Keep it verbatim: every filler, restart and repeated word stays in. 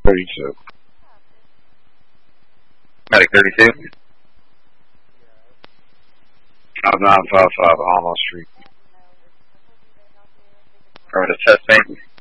thirty-two. Medic thirty-two. nine five five Alma Street. From the chest pain.